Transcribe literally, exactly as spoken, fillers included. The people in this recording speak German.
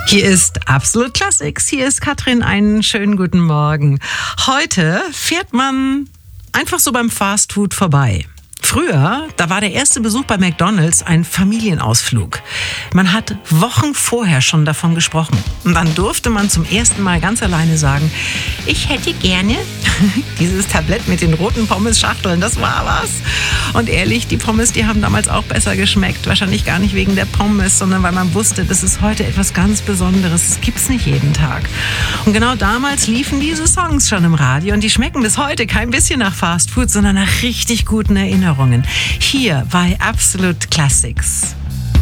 Hier ist Absolut Classics. Hier ist Katrin. Einen schönen guten Morgen. Heute fährt man einfach so beim Fastfood vorbei. Früher, da war der erste Besuch bei McDonald's ein Familienausflug. Man hat Wochen vorher schon davon gesprochen. Und dann durfte man zum ersten Mal ganz alleine sagen, ich hätte gerne dieses Tablett mit den roten Pommes-Schachteln, das war was. Und ehrlich, die Pommes, die haben damals auch besser geschmeckt. Wahrscheinlich gar nicht wegen der Pommes, sondern weil man wusste, das ist heute etwas ganz Besonderes. Das gibt's nicht jeden Tag. Und genau damals liefen diese Songs schon im Radio und die schmecken bis heute kein bisschen nach Fastfood, sondern nach richtig guten Erinnerungen. Hier bei Absolut Classics.